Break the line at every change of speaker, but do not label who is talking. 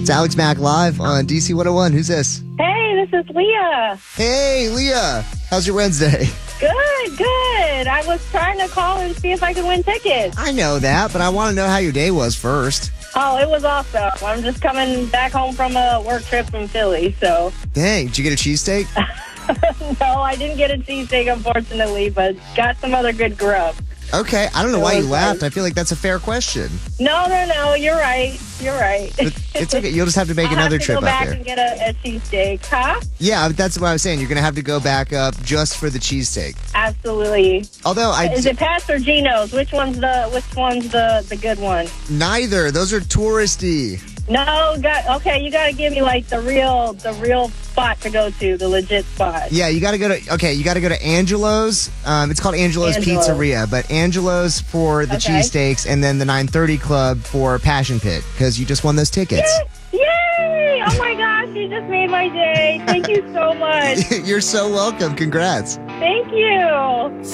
It's Alex Mack live on DC 101. Who's this?
Hey, this is Leah.
Hey, Leah. How's your Wednesday?
Good, good. I was trying to call and see if I could win tickets.
I know that, but I want to know how your day was first.
Oh, it was awesome. I'm just coming back home from a work trip from Philly, so.
Dang, did you get a cheesesteak?
No, I didn't get a cheesesteak, unfortunately, but got some other good grub.
Okay, I don't know why you laughed.
nice.
I feel like that's a fair question.
No, you're right. You're right.
It's okay. You'll just have to make another trip
I'll have
up
to go
there.
back and get a cheesesteak, huh?
Yeah, that's what I was saying. You're going to have to go back up just for the cheesesteak.
Absolutely.
Although
Is it Pat's or Gino's? Which one's the good one?
neither. Those are touristy.
No, you got to give me like the real spot to go to, the legit spot.
Yeah, you got to go to Angelo's. It's called Angelo's Pizzeria, but Angelo's for the cheesesteaks and then the 930 Club for Passion Pit because you just won those tickets.
Yay! Oh my gosh, you just made my day. Thank you so much.
You're so welcome. Congrats.
Thank you.